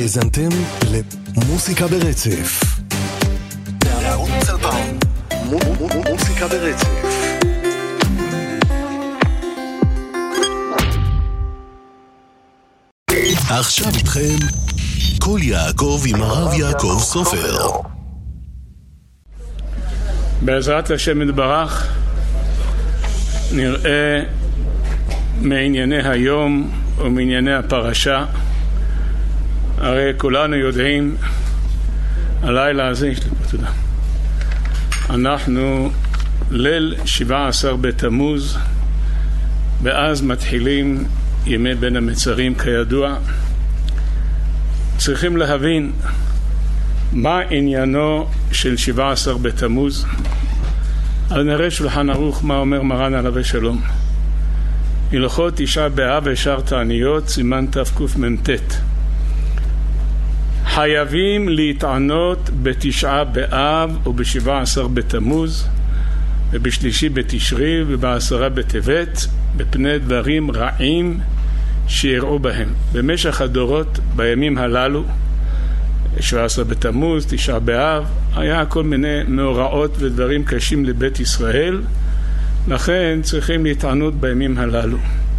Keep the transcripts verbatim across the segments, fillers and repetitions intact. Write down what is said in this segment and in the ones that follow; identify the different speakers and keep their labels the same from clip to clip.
Speaker 1: האזנתם למוסיקה ברצף. בערוץ אלפיים, מוסיקה ברצף. עכשיו איתכם כל יעקב עם הרב יעקב סופר.
Speaker 2: בעזרת השם יתברך נראה מענייני היום ומענייני הפרשה. הרי כולנו יודעים, הלילה הזה, יש לי פה תודה, אנחנו ליל שבעה עשר בתמוז, ואז מתחילים ימי בין המצרים כידוע. צריכים להבין מה עניינו של שבעה עשר בתמוז. אז נראה שולחן ערוך מה אומר מרן עליו השלום. הלכות תשעה באב ושאר תעניות, סימן תקמ"ט. חייבים להתענות בתשעה באב ובשבעה עשר בתמוז ובשלישי בתשרי ובעשרה בטבת בפני דברים רעים שיראו בהם. במשך הדורות בימים הללו, שבעה עשר בתמוז, תשעה באב, היה כל מיני מאורעות ודברים קשים לבית ישראל, לכן צריכים להתענות בימים הללו.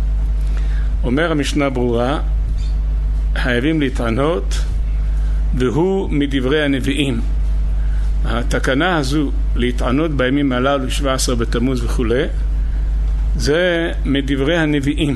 Speaker 2: אומר המשנה ברורה, חייבים להתענות, והוא מדברי הנביאים. התקנה הזו להתענות בימים הללו, שבעה עשר בתמוז וכו', זה מדברי הנביאים.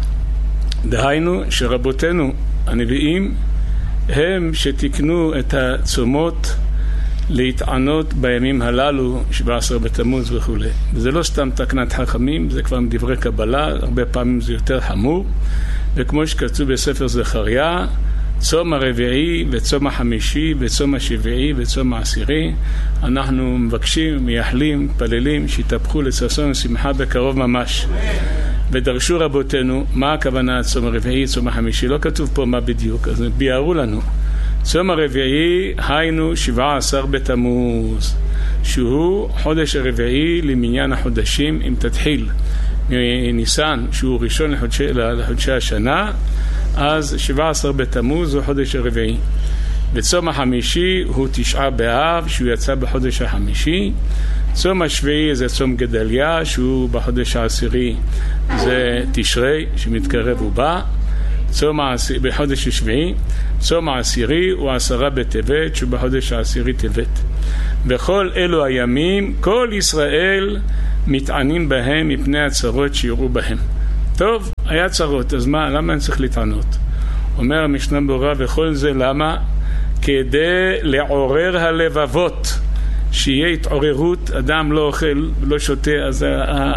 Speaker 2: דהיינו שרבותינו הנביאים הם שתקנו את הצומות להתענות בימים הללו, שבעה עשר בתמוז וכו'. זה לא סתם תקנת חכמים, זה כבר מדברי קבלה, הרבה פעמים זה יותר חמור, וכמו שכתוב בספר זכריה, צום הרביעי וצום החמישי וצום השביעי וצום העשירי, אנחנו מבקשים, מייחלים, פללים שיתהפכו לששון ושמחה בקרוב ממש. ודרשו רבותינו מה הכוונה צום הרביעי, צום החמישי, לא כתוב פה מה בדיוק, אז ביארו לנו. צום הרביעי היינו שבעה עשר בתמוז, שהוא חודש הרביעי למניין החודשים, אם תתחיל מניסן שהוא ראשון לחודשי, לחודשי השנה, אז שבעה עשר בתמוז הוא חודש הרביעי. וצום החמישי הוא תשעה באב שהוא יצא בחודש החמישי. צום השביעי זה צום גדליה שהוא בחודש העשירי, זה תשרי שמתקרב ובא. צום העשירי בחודש השביעי. צום העשירי הוא עשרה בטבת שהוא בחודש העשירי טבת. בכל אלו הימים כל ישראל מתענים בהם מפני הצרות שיראו בהם. טוב, היה צרות, אז מה, למה אני צריך להתענות? אומר המשנה ברורה, וכל זה למה? כדי לעורר הלבבות, שיהיה התעוררות, אדם לא אוכל, לא שותה, אז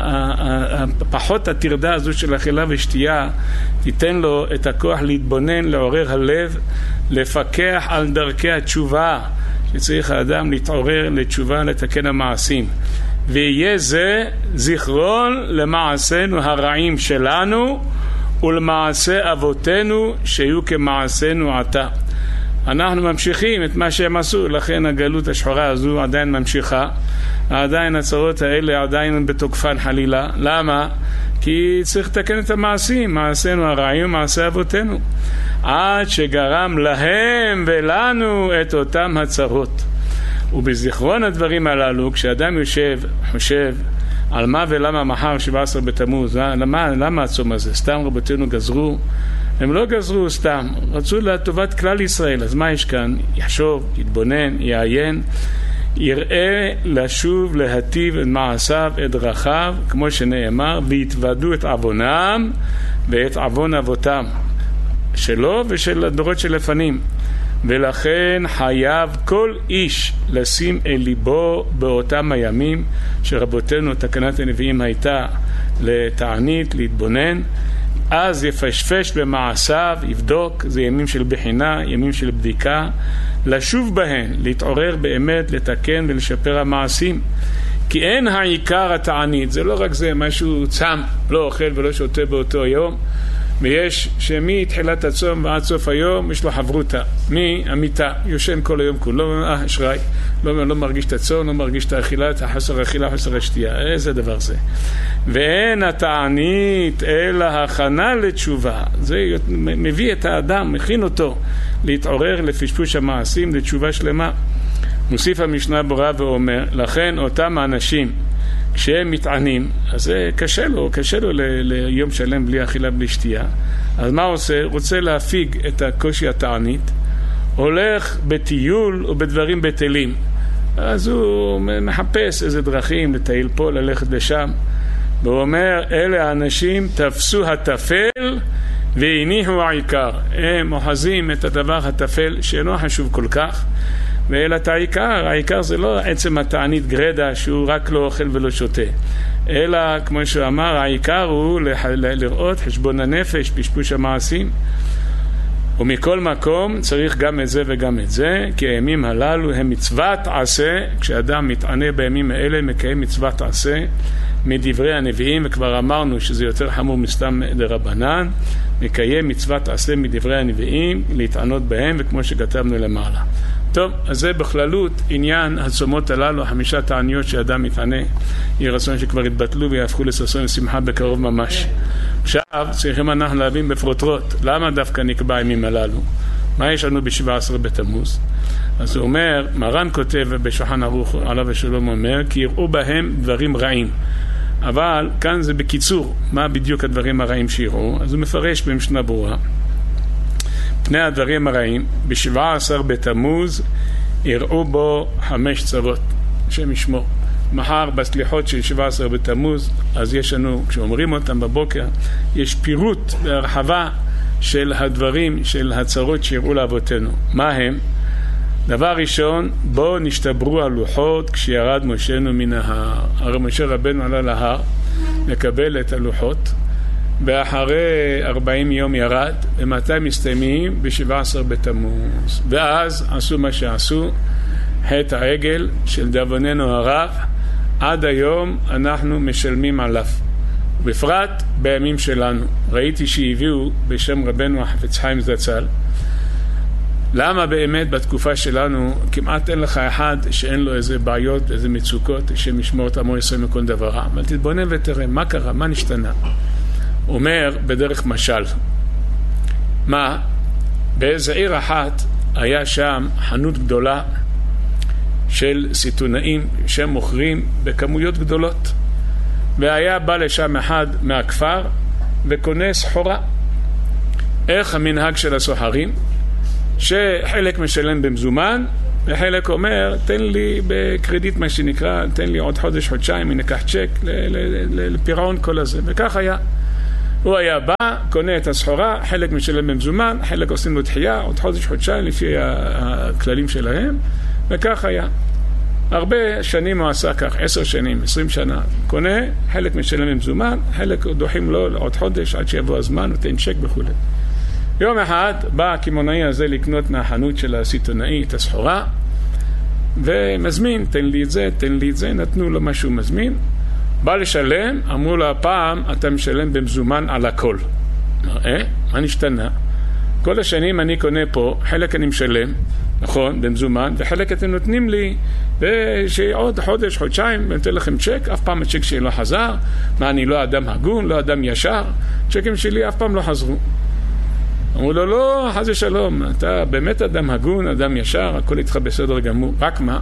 Speaker 2: פחות התרדה הזו של אכילה ושתייה תיתן לו את הכוח להתבונן, לעורר הלב, לפקח על דרכי התשובה, שצריך האדם להתעורר לתשובה, לתקן המעשים. ויהיה זה זיכרון למעשינו הרעים שלנו ולמעשה אבותינו שיהיו כמעשינו עתה. אנחנו ממשיכים את מה שהם עשו, לכן הגלות השחורה הזו עדיין ממשיכה, עדיין הצרות האלה עדיין בתוקפן חלילה. למה? כי צריך לתקן את המעשים, מעשינו הרעים, מעשי אבותינו, עד שגרם להם ולנו את אותם הצרות. ובזיכרון הדברים הללו, כשאדם יושב, חושב על מה ולמה מחר שבעה עשר בתמוז, למה, למה הצום הזה? סתם רבותינו גזרו? הם לא גזרו סתם, רצו לטובת כלל ישראל. אז מה יש כאן? יחשוב, יתבונן, יעיין, יראה לשוב להטיב את מעשיו, את דרכיו, כמו שנאמר, ויתוודו את עוונם ואת עוון אבותם, שלו ושל הדורות שלפנים. ולכן חייב כל איש לשים אל ליבו באותם הימים שרבותינו תקנת הנביאים הייתה לתענית, להתבונן, אז יפשפש במעשיו, יבדוק, זה ימים של בחינה, ימים של בדיקה, לשוב בהן, להתעורר באמת, לתקן ולשפר המעשים. כי אין העיקר התענית, זה לא רק זה משהו צם, לא אוכל ולא שותה באותו יום, ויש שמתחילת הצום ועד סוף היום יש לו חברותה, מי? המיטה, יושן כל היום כולו, אה, אשראי, לא, לא מרגיש את הצום, לא מרגיש את האכילה, את החסר האכילה, חסר השתייה, איזה דבר זה. ואין התענית אלא הכנה לתשובה, זה מביא את האדם, מכין אותו להתעורר לפשפוש המעשים, לתשובה שלמה. מוסיף המשנה ברורה ואומר, לכן אותם האנשים כשהם מתענים, אז זה קשה לו, קשה לו ל- ליום שלם בלי אכילה, בלי שתייה. אז מה עושה? רוצה להפיג את הקושי התענית, הולך בטיול או בדברים בטלים. אז הוא מחפש איזה דרכים לטייל פה, ללכת לשם. והוא אומר, אלה האנשים תפסו התפל והניחו העיקר. הם אוחזים את הדבר התפל שאינו חשוב כל כך, ואלא את העיקר, העיקר זה לא עצם התענית גרדה שהוא רק לא אוכל ולא שותה, אלא כמו שהוא אמר, העיקר הוא לראות חשבון הנפש, פשפוש המעשים. ומכל מקום צריך גם את זה וגם את זה, כי הימים הללו הם מצוות עשה. כשאדם מתענה בימים האלה מקיים מצוות עשה מדברי הנביאים, וכבר אמרנו שזה יותר חמור מסתם דרבנן, מקיים מצוות עשה מדברי הנביאים להתענות בהם, וכמו שכתבנו למעלה. טוב, אז זה בכללות עניין הצומות הללו, חמישה תעניות שאדם מתענה, יהיה רצון שכבר יתבטלו ויהפכו לששון ושמחה בקרוב ממש. עכשיו צריכים אנחנו להבין בפרוטרוט, למה דווקא נקבע הימים הללו? מה יש לנו ב-שבעה עשר בתמוז? אז הוא אומר, מרן כותב בשולחן ערוך עליו השלום, אומר, כי יראו בהם דברים רעים. אבל כאן זה בקיצור, מה בדיוק הדברים הרעים שיראו? אז הוא מפרש במשנה ברורה. פני הדברים הרעים, ב-שבעה עשר בתמוז יראו בו חמש צרות, השם ישמור. מחר בסליחות של שבעה עשר בתמוז, אז יש לנו, כשאומרים אותם בבוקר, יש פירוט והרחבה של הדברים, של הצרות שיראו לאבותינו. מה הם? דבר ראשון, בו נשתברו הלוחות כשירד מושנו מן ההר. הרי משה רבנו עלה להר לקבל את הלוחות, ואחרי ארבעים יום ירד, ומתי מסתיימים? ב-שבעה עשר בתמוז. ואז עשו מה שעשו, חטא העגל של דאבוננו הרב, עד היום אנחנו משלמים עליו. בפרט בימים שלנו. ראיתי שהביאו בשם רבנו החפץ חיים זצ"ל, למה באמת בתקופה שלנו כמעט אין לך אחד שאין לו איזה בעיות, איזה מצוקות, שמשמור את עמו ישראל מכל דבר. אבל תתבונן ותראה, מה קרה? מה נשתנה? אומר בדרך משל, מה? באיזה עיר אחת היה שם חנות גדולה של סיטונאים שמוכרים בכמויות גדולות, והיה בא לשם אחד מהכפר וקונה סחורה. איך המנהג של הסוחרים? שחלק משלם במזומן, וחלק אומר, תן לי בקרדיט מה שנקרא, תן לי עוד חודש, חודשיים, ניקח צ'ק לפירעון כל הזה. וכך היה. הוא היה בא, קונה את הסחורה, חלק משלם במזומן, חלק עושים לו דחייה, עוד חודש, חודשיים, לפי הכללים שלהם, וכך היה. הרבה שנים הוא עשה כך, עשר שנים, עשרים שנה, קונה, חלק משלם במזומן, חלק דוחים לו עוד חודש, עד שיבוא הזמן, נותן צ'ק וכו'. יום אחד בא הכימונאי הזה לקנות מהחנות של הסיטונאי את הסחורה, ומזמין, תן לי את זה, תן לי את זה, נתנו לו משהו מזמין, בא לשלם, אמרו לו, הפעם אתה משלם במזומן על הכל. אה? מה נשתנה? כל השנים אני קונה פה, חלק אני משלם, נכון, במזומן, וחלק אתם נותנים לי, ושעוד חודש, חודשיים, ונתן לכם צ'ק, אף פעם הצ'ק שלי לא חזר, מה, אני לא אדם הגון, לא אדם ישר, צ'קים שלי אף פעם לא חזרו. אמרו לו, לא, חס ושלום, אתה באמת אדם הגון, אדם ישר, הכל איתך בסדר גמור. רק מה?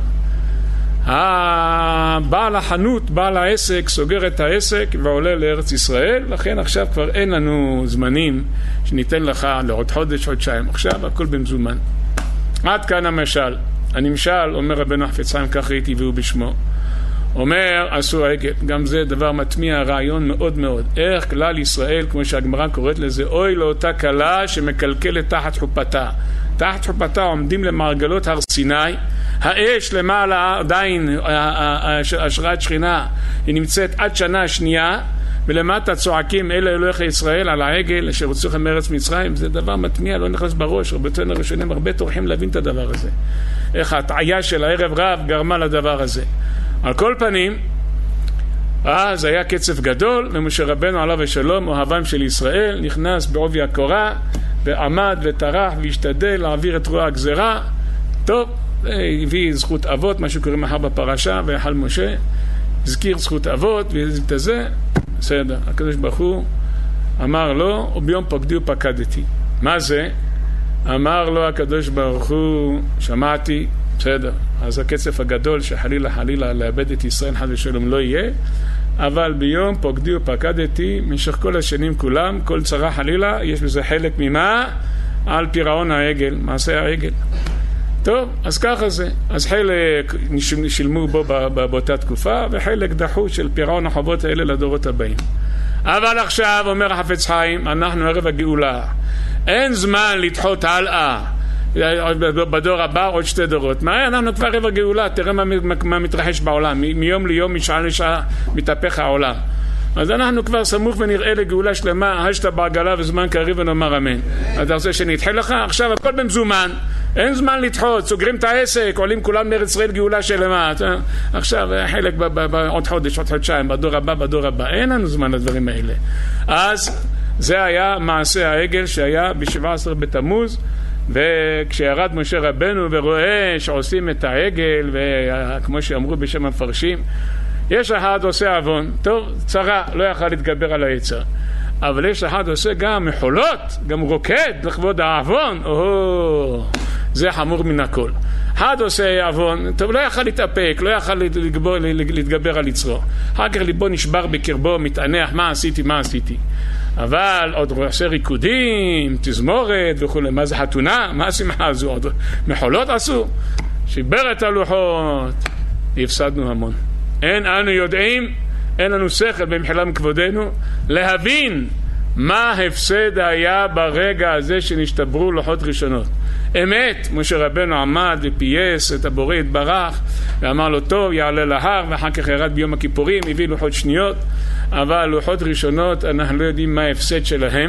Speaker 2: הבעל החנות, בעל העסק, סוגר את העסק ועולה לארץ ישראל, לכן עכשיו כבר אין לנו זמנים שניתן לך לעוד חודש, חודשיים. עכשיו הכל במזומן. עד כאן המשל. הנמשל, אומר רבנו החפץ חיים, כך ראיתי והוא בשמו. אומר, עשו עגל, גם זה דבר מטמיע רעיון מאוד מאוד. איך כלל ישראל, כמו שהגמרא קוראת לזה, אוי לאותה כלה שמקלקלת תחת חופתה. תחת חופתה עומדים למרגלות הר סיני, האש למעלה עדיין, השראת שכינה, היא נמצאת עד שנה שנייה, ולמטה צועקים אלה אלוהיך ישראל על העגל אשר הוציאוכם מארץ מצרים. זה דבר מטמיע, לא נכנס בראש. רבותינו הראשונים הרבה טורחים להבין את הדבר הזה, איך ההטעיה של הערב רב גרמה לדבר הזה. על כל פנים, אז היה קצף גדול, ומשה רבנו עליו השלום, אוהבם של ישראל, נכנס בעובי הקורה, ועמד וטרח והשתדל להעביר את רוע הגזרה. טוב, הביא זכות אבות, מה שקוראים מחר בפרשה, ויחל משה, הזכיר זכות אבות, והזכיר את זה, בסדר. הקדוש ברוך הוא אמר לו, וביום פקדי ופקדתי. מה זה? אמר לו הקדוש ברוך הוא, שמעתי, בסדר. אז הקצף הגדול שחלילה חלילה לאבד את ישראל חד ושלום לא יהיה, אבל ביום פקדי ופקדתי, משך כל השנים כולם, כל צרה חלילה, יש בזה חלק ממה? על פירעון העגל, מעשה העגל. טוב, אז ככה זה. אז חלק שילמו בו באותה תקופה, וחלק דחו של פירעון החובות האלה לדורות הבאים. אבל עכשיו, אומר החפץ חיים, אנחנו ערב הגאולה. אין זמן לדחות הלאה. בדור הבא עוד שתי דורות. מה? אנחנו כבר ערב הגאולה, תראה מה, מה מתרחש בעולם. מ- מיום ליום, משעה לשעה, מתהפך העולם. אז אנחנו כבר סמוך ונראה לגאולה שלמה, השתה בעגלה וזמן קריב ונאמר אמן. אתה רוצה שנדחה לך? עכשיו הכל במזומן, אין זמן לדחות, סוגרים את העסק, עולים כולם לארץ ישראל גאולה שלמה. עכשיו חלק בעוד חודש, עוד חודשיים, בדור הבא, בדור הבא, אין לנו זמן לדברים האלה. אז זה היה מעשה העגל שהיה ב-שבעה עשר בתמוז, וכשירד משה רבנו ורואה שעושים את העגל, וכמו שאמרו בשם המפרשים, יש אחד עושה אבון, טוב, צרה, לא יכל להתגבר על היצר. אבל יש אחד עושה גם מחולות, גם רוקד לכבוד האבון, או, זה חמור מן הכל. אחד עושה אבון, טוב, לא יכל להתאפק, לא יכל להתגבר, להתגבר על יצרו. אחר כך ליבו נשבר בקרבו, מתענח, מה עשיתי, מה עשיתי. אבל עוד עושה ריקודים, תזמורת וכו'. מה זה חתונה? מה השמחה הזו? עוד מחולות עשו? שיבר את הלוחות. הפסדנו המון. אין אנו יודעים, אין לנו שכל במחילה מכבודנו, להבין מה הפסד היה ברגע הזה שנשתברו לוחות ראשונות. אמת, משה רבנו עמד ופייס את הבורא יתברך, ואמר לו טוב, יעלה להר, ואחר כך ירד ביום הכיפורים, הביא לוחות שניות, אבל לוחות ראשונות אנחנו לא יודעים מה ההפסד שלהם.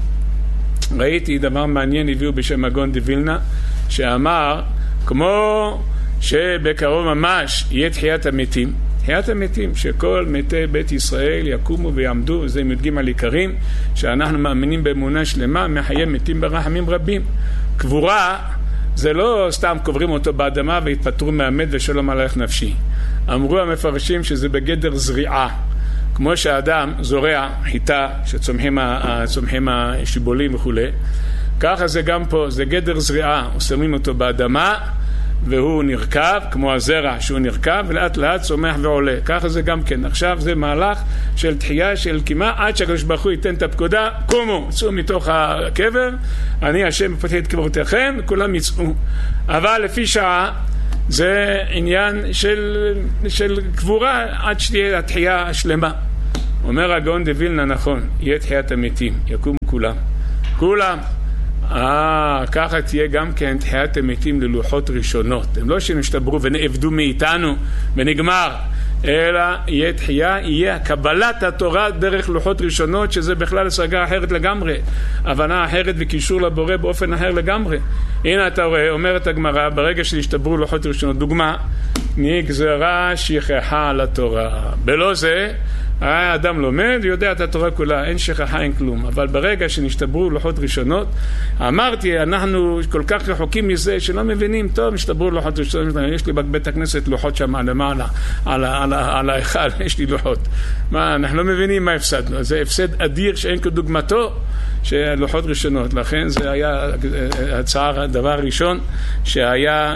Speaker 2: ראיתי דבר מעניין, הביאו בשם מגון דווילנה, שאמר, כמו שבקרוב ממש יהיה תחיית המתים, תחיית המתים, שכל מתי בית ישראל יקומו ויעמדו, זה י"ג על עיקרים, שאנחנו מאמינים באמונה שלמה, מחיי מתים ברחמים רבים. קבורה זה לא סתם קוברים אותו באדמה והתפטרו מהמת ושלום עלייך נפשי. אמרו המפרשים שזה בגדר זריעה, כמו שהאדם זורע חיטה שצומחים צומחים השיבולים וכו', ככה זה גם פה, זה גדר זריעה, שמים אותו באדמה והוא נרכב, כמו הזרע שהוא נרכב, ולאט לאט צומח ועולה. ככה זה גם כן. עכשיו זה מהלך של תחייה של כמעט, עד שהקדוש ברוך הוא ייתן את הפקודה, קומו, צאו מתוך הקבר, אני השם מפתח את קברותיכם, וכולם יצאו. אבל לפי שעה, זה עניין של, של קבורה, עד שתהיה התחייה השלמה. אומר הגאון דווילנה, נכון, יהיה תחיית המתים, יקומו כולם. כולם. אה, ככה תהיה גם כן תחיית המתים ללוחות ראשונות. הם לא שנשתברו ונעבדו מאיתנו ונגמר, אלא יהיה תחייה, יהיה קבלת התורה דרך לוחות ראשונות, שזה בכלל השגה אחרת לגמרי, הבנה אחרת וקישור לבורא באופן אחר לגמרי. הנה אתה רואה, אומרת הגמרא, ברגע שנשתברו לוחות ראשונות, דוגמה, נגזרה שכחה על התורה. בלא זה האדם לומד ויודע את התורה כולה, אין שכחה, אין כלום. אבל ברגע שנשתברו לוחות ראשונות, אמרתי, אנחנו כל כך רחוקים מזה שלא מבינים, טוב, נשתברו לוחות ראשונות, יש לי בבית הכנסת לוחות שם למעלה, על, על, על ההיכל, יש לי לוחות. מה, אנחנו לא מבינים מה הפסדנו. זה הפסד אדיר שאין כדוגמתו, שלוחות ראשונות. לכן זה היה הצער, הדבר הראשון שהיה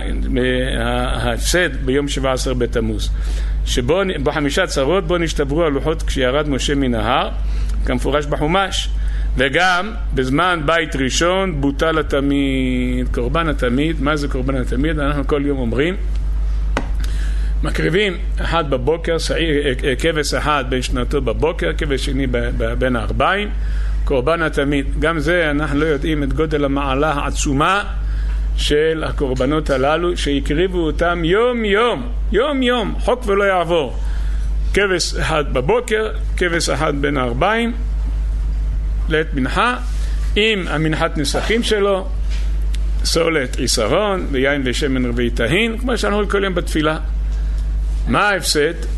Speaker 2: ההפסד ביום שבעה עשר בתמוז. שבו בחמישה צרות בו נשתברו הלוחות כשירד משה מן ההר, כמפורש בחומש, וגם בזמן בית ראשון בוטל התמיד, קורבן התמיד. מה זה קורבן התמיד? אנחנו כל יום אומרים, מקריבים אחד בבוקר, כבש אחד בין שנתו בבוקר, כבש שני בין הארבעים, קורבן התמיד. גם זה אנחנו לא יודעים את גודל המעלה העצומה של הקורבנות הללו, שיקריבו אותם יום יום, יום יום, חוק ולא יעבור. כבש אחד בבוקר, כבש אחד בין הארבעים, לעת מנחה, עם המנחת נסכים שלו, סולת עיסרון ויין ושמן רביעי טהין, כמו שאנחנו כל יום בתפילה. מה ההפסד?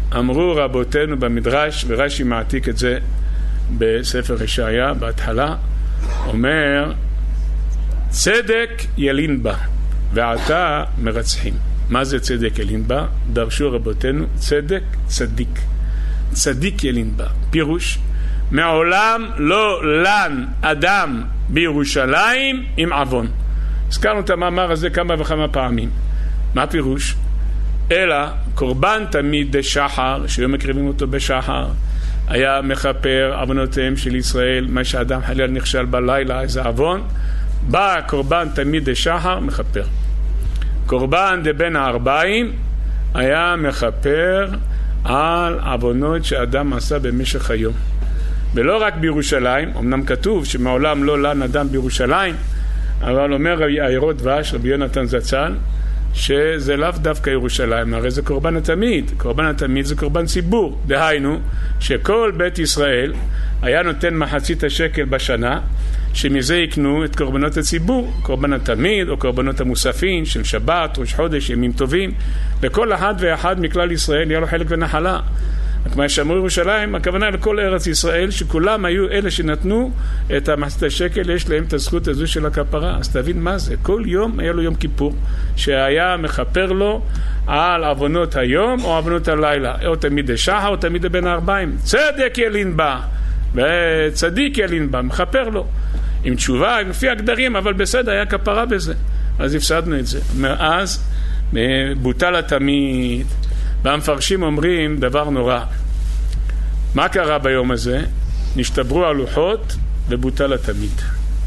Speaker 2: אמרו רבותינו במדרש, ורש"י מעתיק את זה בספר ישעיה בהתחלה, אומר צדק ילין בה ועתה מרצחים. מה זה צדק ילין בה? דרשו רבותינו צדק צדיק, צדיק ילין בה. פירוש, מעולם לא לן אדם בירושלים עם עוון. הזכרנו את המאמר הזה כמה וכמה פעמים. מה פירוש? אלא קורבן תמיד דשחר, שהיום מקריבים אותו בשחר, היה מכפר עוונותיהם של ישראל. מה שאדם חלילה נכשל בלילה, איזה עוון, בא קורבן תמיד דשחר, מכפר. קורבן דבין הארבעים היה מכפר על עוונות שאדם עשה במשך היום. ולא רק בירושלים, אמנם כתוב שמעולם לא לן אדם בירושלים, אבל אומר העירות דבש, רבי יונתן זצ"ל, שזה לאו דווקא ירושלים, הרי זה קורבן התמיד. קורבן התמיד זה קורבן ציבור. דהיינו, שכל בית ישראל היה נותן מחצית השקל בשנה, שמזה יקנו את קורבנות הציבור, קורבן התמיד או קורבנות המוספין של שבת, ראש חודש, ימים טובים. לכל אחד ואחד מכלל ישראל היה לו חלק ונחלה. כמו שאמרו ירושלים, הכוונה לכל ארץ ישראל, שכולם היו אלה שנתנו את המחצית השקל, יש להם את הזכות הזו של הכפרה. אז תבין מה זה, כל יום היה לו יום כיפור, שהיה מכפר לו על עוונות היום או עוונות הלילה, או תמיד השחר או תמיד בין הארבעים. צדק ילין בה וצדיק ילין בה, מכפר לו עם תשובה, לפי הגדרים, אבל בסדר, היה כפרה בזה. אז הפסדנו את זה. מאז בוטל התמיד. והמפרשים אומרים דבר נורא. מה קרה ביום הזה? נשתברו הלוחות ובוטל התמיד.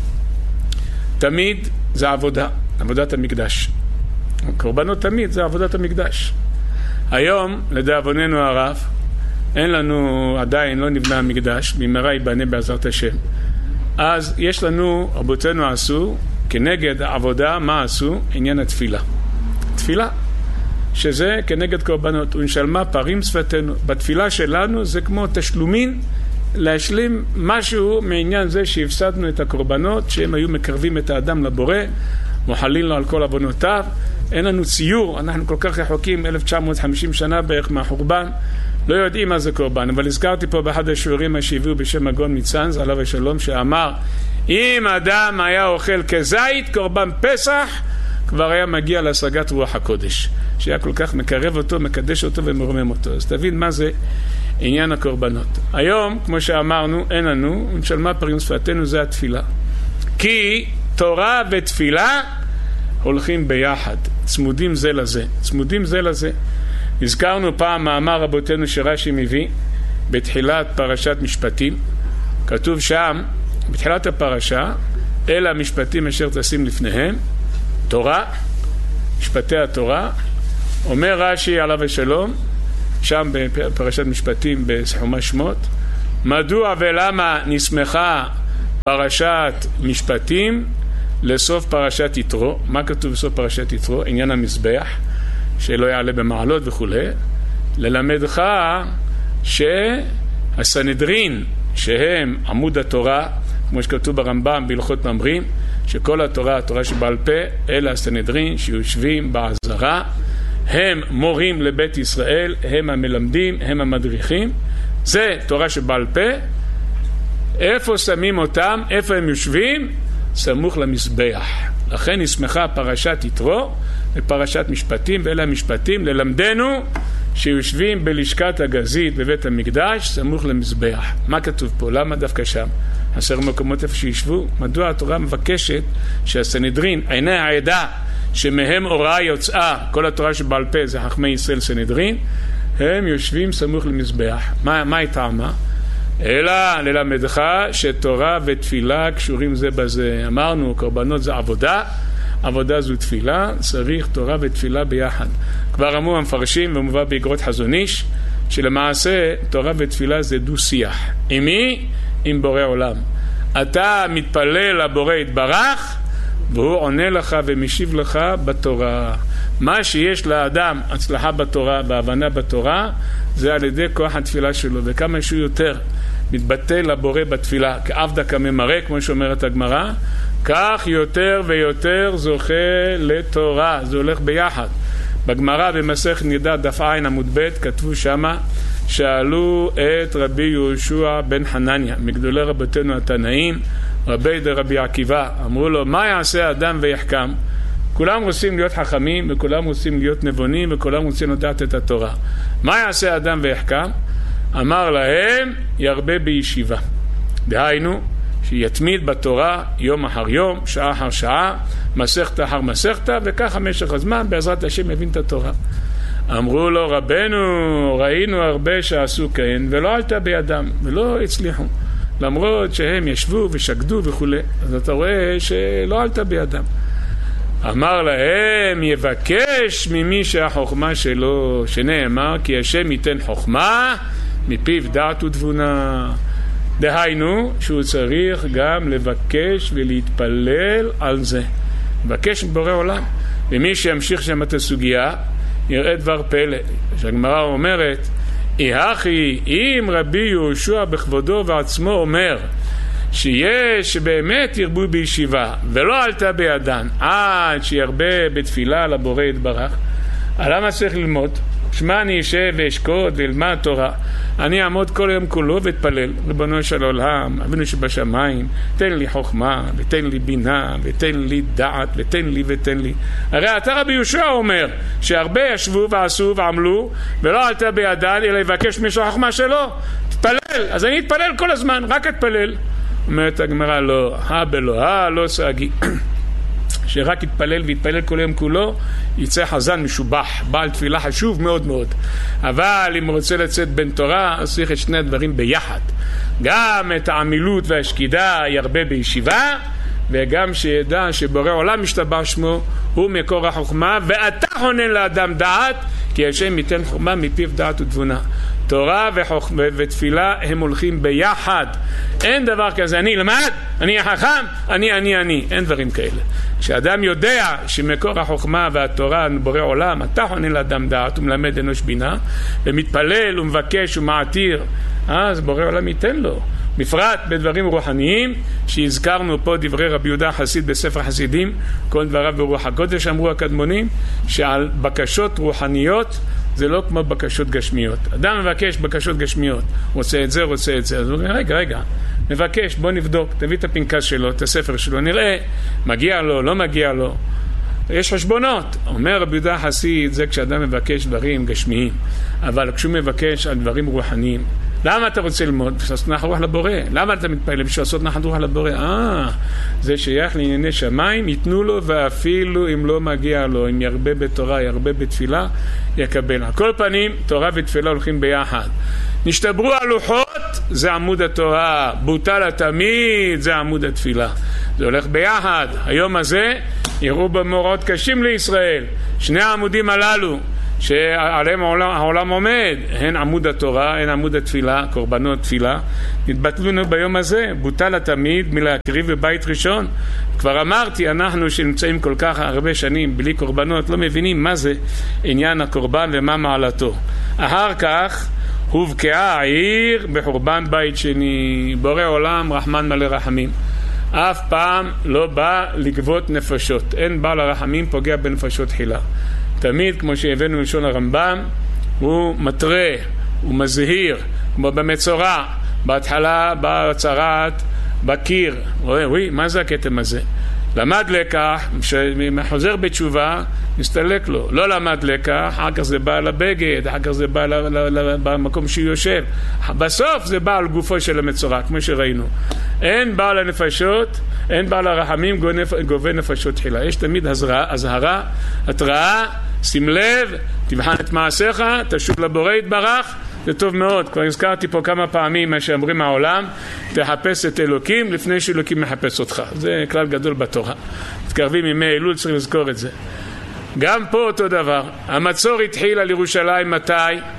Speaker 2: תמיד זה עבודה, עבודת המקדש. קורבנות תמיד זה עבודת המקדש. היום, לדאבוננו הרב, אין לנו, עדיין לא נבנה המקדש, במהרה ייבנה בעזרת השם. אז יש לנו, רבותינו עשו, כנגד העבודה, מה עשו? עניין התפילה. תפילה. שזה כנגד קורבנות, ונשלמה פרים שפתנו. בתפילה שלנו זה כמו תשלומין להשלים משהו מעניין זה שהפסדנו את הקורבנות, שהם היו מקרבים את האדם לבורא, מוחלים לו על כל עוונותיו. אין לנו ציור, אנחנו כל כך רחוקים, אלף תשע מאות וחמישים שנה בערך מהחורבן, לא יודעים מה זה קורבן. אבל הזכרתי פה באחד השיעורים שהביאו בשם הגאון מצאנז, עליו השלום, שאמר, אם אדם היה אוכל כזית, קורבן פסח, כבר היה מגיע להשגת רוח הקודש, שהיה כל כך מקרב אותו, מקדש אותו ומרומם אותו. אז תבין מה זה עניין הקורבנות. היום, כמו שאמרנו, אין לנו, ונשלמה פרים שפתנו, זה התפילה. כי תורה ותפילה הולכים ביחד, צמודים זה לזה, צמודים זה לזה. הזכרנו פעם מאמר רבותינו שרש"י מביא, בתחילת פרשת משפטים, כתוב שם, בתחילת הפרשה, אלה המשפטים אשר תשים לפניהם, תורה, משפטי התורה. אומר רש"י עליו השלום, שם בפרשת משפטים בחומש שמות, מדוע ולמה נסמכה פרשת משפטים לסוף פרשת יתרו? מה כתוב בסוף פרשת יתרו? עניין המזבח, שלא יעלה במעלות וכו'. ללמדך שהסנהדרין, שהם עמוד התורה, כמו שכתוב ברמב"ם בהלכות ממרים, שכל התורה, התורה שבעל פה, אלה הסנהדרין שיושבים בעזרה, הם מורים לבית ישראל, הם המלמדים, הם המדריכים. זה תורה שבעל פה. איפה שמים אותם? איפה הם יושבים? סמוך למזבח. לכן נסמכה פרשת יתרו ופרשת משפטים, ואלה המשפטים ללמדנו שיושבים בלשכת הגזית בבית המקדש סמוך למזבח. מה כתוב פה? למה דווקא שם? עשר מקומות איפה שישבו. מדוע התורה מבקשת שהסנהדרין, עיני העדה שמהם הוראה יוצאה, כל התורה שבעל פה זה חכמי ישראל סנהדרין, הם יושבים סמוך למזבח? מה, מה היא טעמה? אלא ללמדך שתורה ותפילה קשורים זה בזה. אמרנו, קורבנות זה עבודה, עבודה זו תפילה, צריך תורה ותפילה ביחד. כבר אמרו המפרשים ומובא באגרות חזון איש, שלמעשה תורה ותפילה זה דו שיח. עם מי? עם בורא עולם. אתה מתפלל לבורא יתברך, והוא עונה לך ומשיב לך בתורה. מה שיש לאדם הצלחה בתורה, בהבנה בתורה, זה על ידי כוח התפילה שלו, וכמה שהוא יותר מתבטא לבורא בתפילה, כעבדה כממרא, כמו שאומרת הגמרא, כך יותר ויותר זוכה לתורה. זה הולך ביחד. בגמרא במסכת נידה דף עין עמוד ב' כתבו שמה, שאלו את רבי יהושע בן חנניה, מגדולי רבותינו התנאים, רבי דרבי עקיבא, אמרו לו, מה יעשה אדם ויחכם? כולם רוצים להיות חכמים, וכולם רוצים להיות נבונים, וכולם רוצים לדעת את התורה. מה יעשה אדם ויחכם? אמר להם, ירבה בישיבה. דהיינו, שיתמיד בתורה יום אחר יום, שעה אחר שעה, מסכת אחר מסכת, וככה משך הזמן, בעזרת השם יבין את התורה. אמרו לו, רבנו, ראינו הרבה שעשו כן, ולא עלתה בידם, ולא הצליחו. למרות שהם ישבו ושקדו וכו'. אז אתה רואה שלא עלתה בידם. אמר להם, יבקש ממי שהחוכמה שלו, שנאמר, כי השם ייתן חוכמה, מפיו דעת ותבונה. דהיינו, שהוא צריך גם לבקש ולהתפלל על זה. לבקש מבורא עולם. ומי שימשיך שם את הסוגיה, יראה דבר פלא. שהגמרא אומרת, איהכי, אם רבי יהושע בכבודו ועצמו אומר, שיש באמת ירבו בישיבה ולא עלתה בידן עד שירבה בתפילה לבורא יתברך, למה צריך ללמוד? שמה אני אשב ואשקוד ואלמד תורה, אני אעמוד כל היום כולו ואתפלל, ריבונו של עולם, אבינו שבשמיים, תן לי חוכמה ותן לי בינה ותן לי דעת ותן לי ותן לי. הרי אתה רבי יהושע אומר שהרבה ישבו ועשו ועמלו ולא עלתה בידן, אלא יבקש מישהו החוכמה שלו, תתפלל. אז אני אתפלל כל הזמן, רק אתפלל. אומרת הגמרא, לא, הבלוה לא סגי, שרק יתפלל ויתפלל כל יום כולו, יצא חזן משובח, בעל תפילה חשוב מאוד מאוד. אבל אם הוא רוצה לצאת בן תורה, אז צריך את שני הדברים ביחד. גם את העמילות והשקידה ירבה בישיבה, וגם שידע שבורא עולם משתבח שמו, הוא מקור החוכמה, ואתה חונן לאדם דעת, כי השם ייתן חוכמה מפיו דעת ותבונה. תורה וחוכמה ותפילה הם הולכים ביחד. אין דבר כזה, אני למד, אני החכם, אני, אני, אני. אין דברים כאלה. כשאדם יודע שמקור החוכמה והתורה בורא עולם, אתה חונן לאדם דעת ומלמד אנוש בינה, ומתפלל ומבקש ומעתיר, אז בורא עולם ייתן לו. בפרט בדברים רוחניים, שהזכרנו פה דברי רבי יהודה חסיד בספר חסידים, כל דבריו ברוח הקודש, אמרו הקדמונים, שעל בקשות רוחניות זה לא כמו בקשות גשמיות. אדם מבקש בקשות גשמיות, רוצה את זה, רוצה את זה, אז הוא אומר, רגע, רגע, מבקש, בוא נבדוק, תביא את הפנקס שלו, את הספר שלו, נראה, מגיע לו, לא מגיע לו. יש חשבונות. אומר רבי יהודה חסיד, זה כשאדם מבקש דברים גשמיים, אבל כשהוא מבקש על דברים רוחניים, למה אתה רוצה ללמוד? בשביל לעשות נחת רוח לבורא. למה אתה מתפעל? בשביל לעשות נחת רוח לבורא. אה, זה שייך לענייני שמיים, ייתנו לו, ואפילו אם לא מגיע לו, אם ירבה בתורה, ירבה בתפילה, יקבל. על כל פנים, תורה ותפילה הולכים ביחד. נשתברו הלוחות, זה עמוד התורה. בוטל התמיד, זה עמוד התפילה. זה הולך ביחד. היום הזה, יראו במאורעות קשים לישראל. שני העמודים הללו, שעליהם העולם, העולם עומד, הן עמוד התורה, הן עמוד התפילה, קורבנות תפילה, נתבטלו ביום הזה, בוטל התמיד מלהקריב בבית ראשון. כבר אמרתי, אנחנו שנמצאים כל כך הרבה שנים בלי קורבנות, לא מבינים מה זה עניין הקורבן ומה מעלתו. אחר כך, הובקעה העיר בחורבן בית שני, בורא עולם רחמן מלא רחמים. אף פעם לא בא לגבות נפשות, אין בא לרחמים פוגע בנפשות תחילה. תמיד, כמו שהבאנו מלשון הרמב"ם, הוא מטרה, הוא מזהיר, כמו במצורע, בהתחלה בא צרת בקיר. רואה, וואי, מה זה הכתם הזה? למד לקח, כשחוזר בתשובה, מסתלק לו. לא למד לקח, אחר כך זה בא לבגד, אחר כך זה בא במקום שהוא יושב. בסוף זה בא על גופו של המצורע, כמו שראינו. אין בעל הנפשות, אין בעל הרחמים גובה נפשות תחילה. יש תמיד הזהרה, התראה, שים לב, תבחן את מעשיך, תשוב לבורא יתברך. זה טוב מאוד, כבר הזכרתי פה כמה פעמים מה שאומרים העולם, תחפש את אלוקים לפני שאלוקים מחפש אותך. זה כלל גדול בתורה. מתקרבים ימי אלול, צריך לזכור את זה. גם פה אותו דבר. המצור התחיל על ירושלים מתי?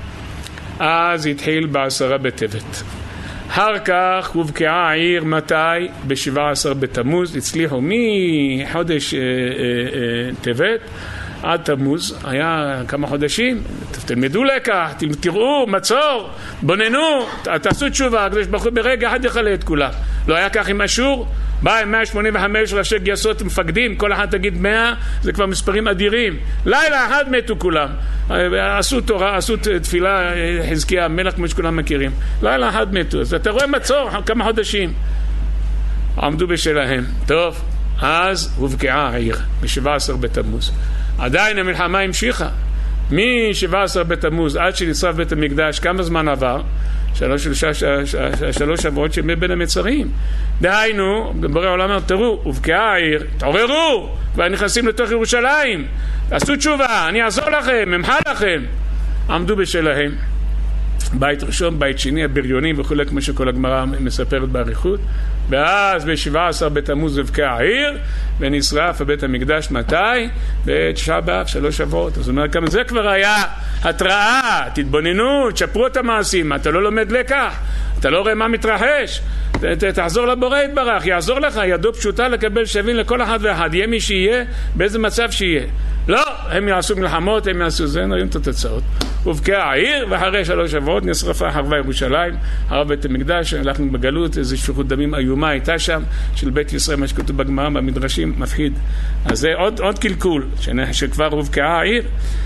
Speaker 2: אז התחיל בעשרה בטבת. אחר כך הובקעה העיר מתי? בשבעה עשר בתמוז. הצליחו מחודש אה, אה, אה, טבת עד תמוז, היה כמה חודשים. תלמדו לקח, תראו, מצור, בוננו, תעשו תשובה, הקדוש ברוך הוא ברגע אחד יחלה את כולם. לא היה כך עם אשור, בא עם מאה שמונים וחמש ראשי גייסות מפקדים, כל אחד תגיד מאה, זה כבר מספרים אדירים. לילה אחד מתו כולם, עשו תורה, עשו תפילה, חזקיה המלך כמו שכולם מכירים, לילה אחד מתו. אז אתה רואה מצור כמה חודשים עמדו בשלהם. טוב, אז הובקעה העיר ב-שבעה עשר בתמוז. עדיין המלחמה המשיכה מ-שבעה עשר בתמוז עד שנשרף בית המקדש. כמה זמן עבר? שלוש, שלוש, שלוש, שלוש שבועות של בין המצרים. דהיינו, בורא העולם אומר, תראו, הובקעה העיר, תעוררו, כבר נכנסים לתוך ירושלים, עשו תשובה, אני אעזור לכם, אמחה לכם. עמדו בשלהם. בית ראשון, בית שני, הבריונים וכו', כמו שכל הגמרא מספרת בעריכות. ואז ב-שבעה עשר בתמוז הובקעה העיר ונשרף בית המקדש. מתי? בתשעה באב, שלוש שבועות. אז אומר, כמה זה כבר היה התראה, תתבוננו, תשפרו את המעשים. אתה לא לומד לקח, אתה לא רואה מה מתרחש, ת, ת, תחזור לבורא יתברך, יעזור לך, ידו פשוטה לקבל שווים לכל אחד ואחד, יהיה מי שיהיה, באיזה מצב שיהיה. לא, הם יעשו מלחמות, הם יעשו זה, נראים את התוצאות. הובקעה העיר, ואחרי שלוש שבועות נשרפה חרבה ירושלים, חרב בית המקדש. הלכנו בגלות, איזו שפיכות דמים איומה הייתה שם, של בית ישראל, מה שכתוב בגמרא, במדרשים, מפחיד. אז זה עוד, עוד קלקול, שכבר הובקעה העיר,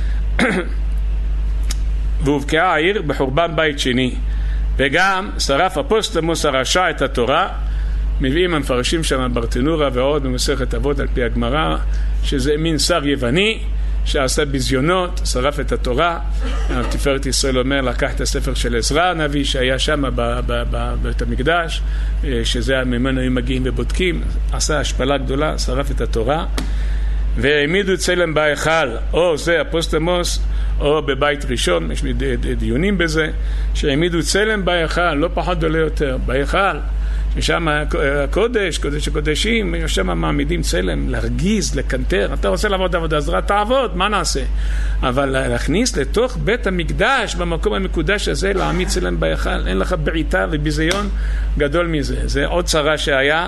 Speaker 2: והובקעה העיר בחורבן בית שני. וגם שרף אפוסטמוס הרשע את התורה, מביאים המפרשים שם ברטנורה ועוד במסכת אבות על פי הגמרא, שזה מין שר יווני שעשה בזיונות, שרף את התורה. תפארת ישראל אומר, לקח את הספר של עזרא הנביא שהיה שם בבית המקדש, שזה ממנו היו מגיעים ובודקים, עשה השפלה גדולה, שרף את התורה, והעמידו צלם בהיכל, או זה אפוסטמוס או בבית ראשון, יש דיונים בזה, שהעמידו צלם בהיכל, לא פחות ולא יותר, בהיכל ששם הקודש, קודש הקודשים, שם מעמידים צלם, להרגיז, לקנטר. אתה רוצה לעבוד עבודה זרה, תעבוד, מה נעשה? אבל להכניס לתוך בית המקדש, במקום המקודש הזה, להעמיד צלם בהיכל, אין לך בעיטה וביזיון גדול מזה. זה עוד צרה שהיה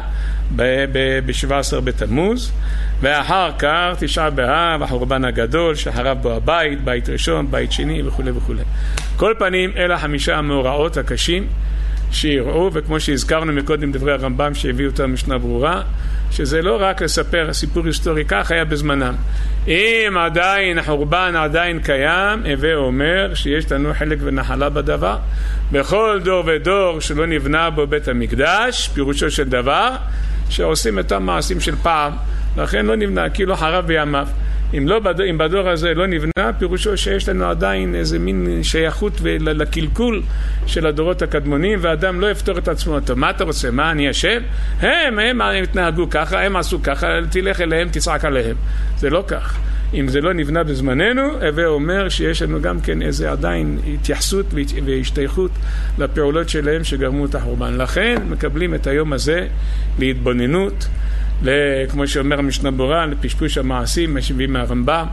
Speaker 2: ב-שבעה עשר בתמוז. ואחר כך תשעה באב, החורבן הגדול שחרב בו הבית, בית ראשון, בית שני וכו' וכו'. כל פנים, אלה חמישה המאורעות הקשים שיראו, וכמו שהזכרנו מקודם דברי הרמב"ם שהביאו אותם משנה ברורה, שזה לא רק לספר סיפור היסטורי, כך היה בזמנם. אם עדיין החורבן עדיין קיים, הווה אומר שיש לנו חלק ונחלה בדבר. בכל דור ודור שלא נבנה בו בית המקדש, פירושו של דבר שעושים את המעשים של פעם, לכן לא נבנה, כאילו חרב בימיו. אם, לא, אם בדור הזה לא נבנה, פירושו שיש לנו עדיין איזה מין שייכות לקלקול של הדורות הקדמונים, ואדם לא יפתור את עצמו אותו. מה אתה רוצה? מה, אני אשם? הם, הם, הם התנהגו ככה, הם עשו ככה, תלך אליהם, תצעק עליהם. זה לא כך. אם זה לא נבנה בזמננו, הווה אומר שיש לנו גם כן איזה עדיין התייחסות והשתייכות לפעולות שלהם שגרמו את החורבן. לכן מקבלים את היום הזה להתבוננות, כמו שאומר המשנה ברורה, לפשפוש המעשים, מה שמביאים מהרמב"ם,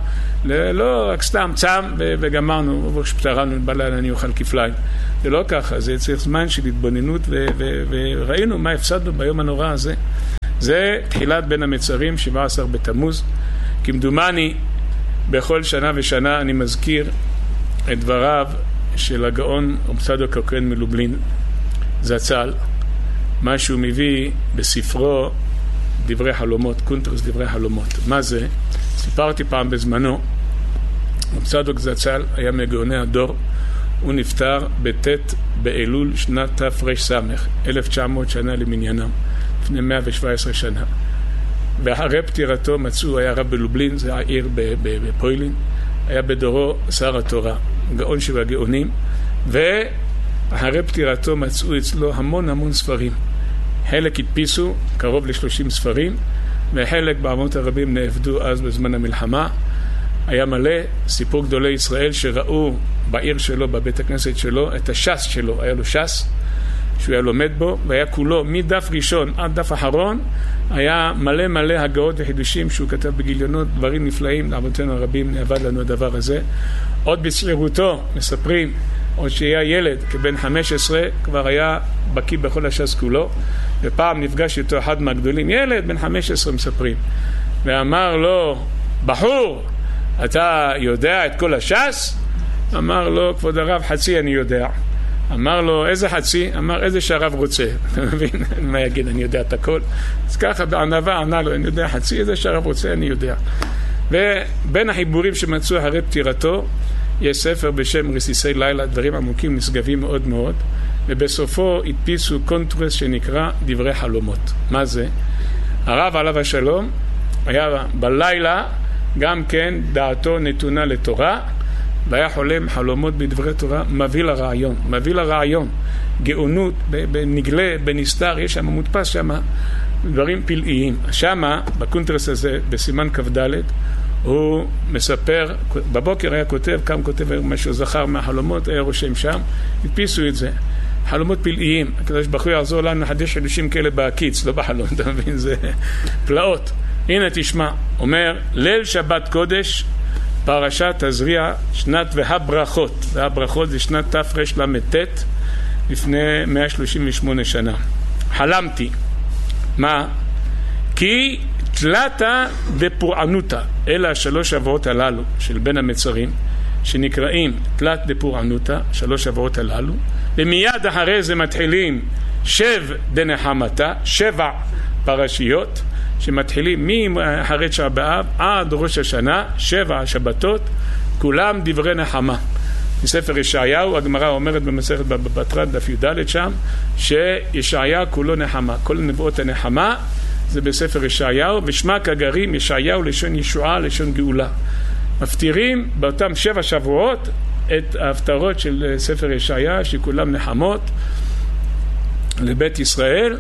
Speaker 2: לא רק סתם צם וגמרנו, ושפטרנו בלילה אני אוכל כפליים. זה לא ככה, זה צריך זמן של התבוננות, וראינו מה הפסדנו ביום הנורא הזה. זה תחילת בין המצרים, שבעה עשר בתמוז. כמדומני, בכל שנה ושנה אני מזכיר את דבריו של הגאון רב צדוק הכהן מלובלין זצ"ל, מה שהוא מביא בספרו דברי חלומות, קונטרס דברי חלומות. מה זה? סיפרתי פעם בזמנו, רב צדוק זצ"ל היה מגאוני הדור, הוא נפטר בט' באלול שנת תר"ס, אלף תשע מאות שנה למניינם, לפני מאה ושבע עשרה שנה. ואחרי פטירתו מצאו, היה רב בלובלין, זה העיר בפוילין, היה בדורו שר התורה, גאון של הגאונים, ואחרי פטירתו מצאו אצלו המון המון ספרים. חלק הדפיסו, קרוב ל-שלושים ספרים, וחלק בעמות הרבים נעבדו אז בזמן המלחמה. היה מלא סיפור גדולי ישראל שראו בעיר שלו, בבית הכנסת שלו, את הש"ס שלו, היה לו ש"ס, שהוא היה לומד בו, והיה כולו, מדף ראשון עד דף אחרון, היה מלא מלא הגאות וחידושים שהוא כתב בגיליונות, דברים נפלאים, לעבודתנו הרבים נעבד לנו הדבר הזה. עוד בצעירותו מספרים, עוד שהיה ילד, כבן חמש עשרה, כבר היה בקיא בכל הש"ס כולו, ופעם נפגש איתו אחד מהגדולים, ילד בן חמש עשרה מספרים, ואמר לו, בחור, אתה יודע את כל הש"ס? אמר לו, כבוד הרב, חצי אני יודע. אמר לו, איזה חצי? אמר, איזה שהרב רוצה. אתה מבין? מה יגיד, אני יודע את הכל. אז ככה בענווה ענה לו, אני יודע חצי, איזה שהרב רוצה, אני יודע. ובין החיבורים שמצאו אחרי פטירתו, יש ספר בשם רסיסי לילה, דברים עמוקים נשגבים מאוד מאוד, ובסופו הדפיסו קונטרס שנקרא דברי חלומות. מה זה? הרב עליו השלום היה בלילה גם כן דעתו נתונה לתורה, והיה חולם חלומות בדברי תורה, מביא לרעיון, מביא לרעיון, גאונות, בנגלה, בנסתר, יש שם מודפס שם דברים פלאיים. שם, בקונטרס הזה, בסימן כ"ד, הוא מספר, בבוקר היה כותב, קם כותב משהו זכר מהחלומות, היה רושם שם, הדפיסו את זה. חלומות פלאיים, הקדוש ברוך הוא יעזור לנו לחדש חידושים כאלה בהקיץ, לא בחלום, אתה מבין, זה פלאות. הנה תשמע, אומר, ליל שבת קודש, פרשת תזריע, שנת והברכות, והברכות זה שנת תרל"ט, לפני מאה שלושים ושמונה שנה. חלמתי, מה? כי תלתה דפורענותה, אלה השלוש שבועות הללו של בין המצרים, שנקראים תלת דפורענותה, שלוש שבועות הללו, ומיד אחרי זה מתחילים שב דנחמתה, שבע פרשיות, שמתחילים מאחרי תשעה באב עד ראש השנה, שבע שבתות, כולם דברי נחמה. בספר ישעיהו, הגמרא אומרת במסכת בבא-בתרא דף י"ד שם, שישעיה כולו נחמה, כל נבואות הנחמה זה בספר ישעיהו, ושמה כגרים ישעיהו לשון ישועה, לשון גאולה. מפטירים באותם שבע שבועות את ההפטרות של ספר ישעיה, שכולם נחמות לבית ישראל,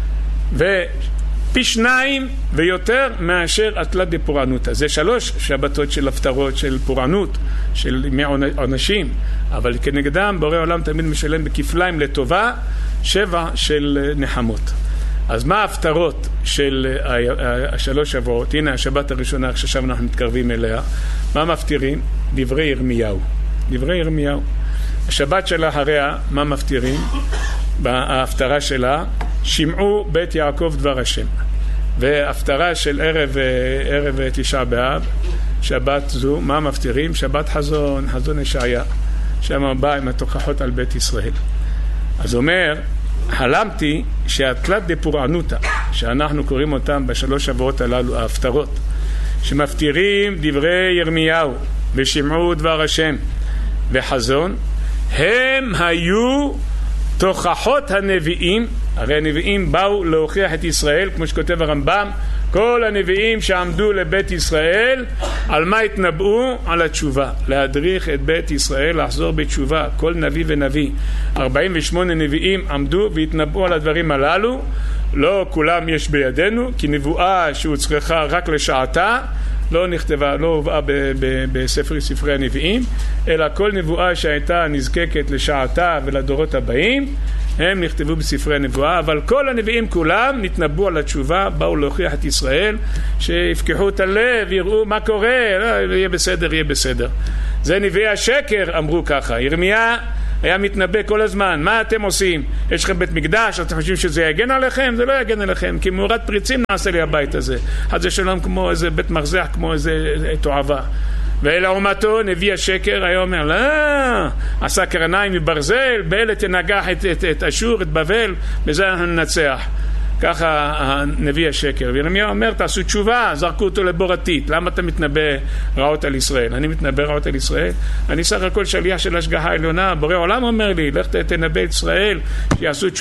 Speaker 2: ופי שניים ויותר מאשר התלת דפורענותא. זה שלוש שבתות של הפטרות של פורענות, של ימי עונשים, אבל כנגדם בורא עולם תמיד משלם בכפליים לטובה, שבע של נחמות. אז מה ההפטרות של השלוש שבועות? הנה השבת הראשונה, עכשיו אנחנו מתקרבים אליה. מה מפטירים? דברי ירמיהו. דברי ירמיהו. השבת שלה אחריה, מה מפטירים? בהפטרה שלה, שמעו בית יעקב דבר השם. וההפטרה של ערב, ערב תשעה באב, שבת זו, מה מפטירים? שבת חזון, חזון ישעיה. שם בא עם התוכחות על בית ישראל. אז אומר, חלמתי שהתלת דפורענותא, שאנחנו קוראים אותם בשלוש שבועות הללו, ההפטרות, שמפטירים דברי ירמיהו ושמעו דבר השם וחזון, הם היו תוכחות הנביאים. הרי הנביאים באו להוכיח את ישראל, כמו שכותב הרמב"ם, כל הנביאים שעמדו לבית ישראל, על מה התנבאו? על התשובה, להדריך את בית ישראל לחזור בתשובה. כל נביא ונביא, ארבעים ושמונה נביאים עמדו והתנבאו על הדברים הללו. לא כולם יש בידינו, כי נבואה שהוא צריכה רק לשעתה לא נכתבה, לא הובאה בספר ספרי הנביאים, אלא כל נבואה שהייתה נזקקת לשעתה ולדורות הבאים, הם נכתבו בספרי הנבואה. אבל כל הנביאים כולם נתנבאו על התשובה, באו להוכיח את ישראל, שיפקחו את הלב, יראו מה קורה, לא, יהיה בסדר, יהיה בסדר. זה נביאי השקר אמרו ככה. ירמיה היה מתנבא כל הזמן, מה אתם עושים? יש לכם בית מקדש, אתם חושבים שזה יגן עליכם? זה לא יגן עליכם, כי מאורת פריצים נעשה לי הבית הזה. אז זה שלום כמו איזה בית מרזח, כמו איזה תועבה. ולעומתו נביא השקר היה אומר, לא, עשה קרניים מברזל, באלה תנגח את, את, את אשור, את בבל, בזה אנחנו ננצח. ככה הנביא השקר. וירמיה אומר, תעשו תשובה, זרקו אותו לבור עתיד. למה אתה מתנבא רעות על ישראל? אני מתנבא רעות על ישראל? אני סך הכל שליח של השגחה העליונה. בורא עולם אומר לי, לך תנבא את ישראל, שיעשו תשובה.